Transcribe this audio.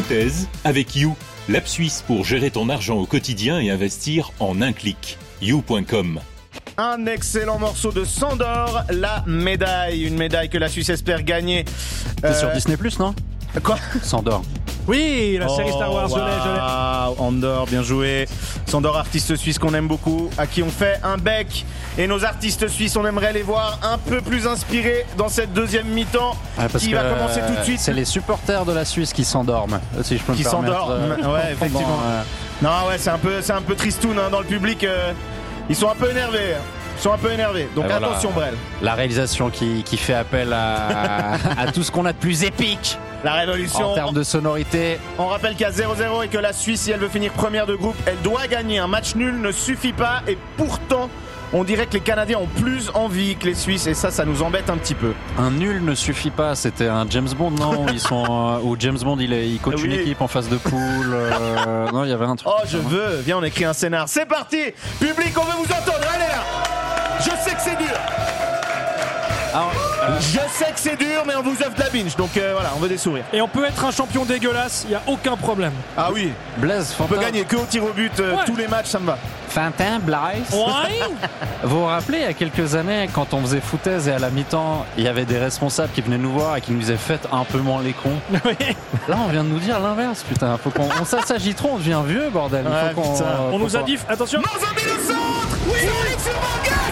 foutaise avec You, l'app suisse pour gérer ton argent au quotidien et investir en un clic. You.com. Un excellent morceau de Sandor, la médaille. Une médaille que la Suisse espère gagner. C'est sur Disney+, non ? Quoi ? Sandor. Oui, la série Star Wars, je l'ai. Andor, bien joué. Sandor, artiste suisse qu'on aime beaucoup, à qui on fait un bec. Et nos artistes suisses, on aimerait les voir un peu plus inspirés dans cette deuxième mi-temps qui va commencer tout de suite. C'est les supporters de la Suisse qui s'endorment, si je peux me permettre. Qui s'endorment, ouais, effectivement. Non, ouais, c'est un peu tristoun dans le public. Ils sont un peu énervés. Donc voilà. Attention, Brel. La réalisation qui fait appel à tout ce qu'on a de plus épique. La révolution. En termes de sonorité. On rappelle qu'il y a 0-0 et que la Suisse, si elle veut finir première de groupe, elle doit gagner. Un match nul ne suffit pas. Et pourtant, on dirait que les Canadiens ont plus envie que les Suisses. Et ça nous embête un petit peu. Un nul ne suffit pas. C'était un James Bond, non? Où James Bond, il coach une équipe en phase de poule. Non, il y avait un truc. Oh, je veux. Viens, on écrit un scénar. C'est parti. Public, on veut vous entendre. Allez là. Je sais que c'est dur. Je sais que c'est dur, mais on vous offre de la binge. Donc voilà, on veut des sourires. Et on peut être un champion dégueulasse, il n'y a aucun problème. Ah oui. Blaise, on peut gagner que au tir au but. Tous les matchs, ça me va. Fantin, Blaise. Ouais. Vous vous rappelez, il y a quelques années, quand on faisait foutaise et à la mi-temps, il y avait des responsables qui venaient nous voir et qui nous disaient faites un peu moins les cons. Oui. Là, on vient de nous dire l'inverse, putain. Faut qu'on s'agit trop, on devient vieux, bordel. Ouais, faut qu'on, on nous a dit, attention. Manzambi le centre. Oui, Alex Morgan.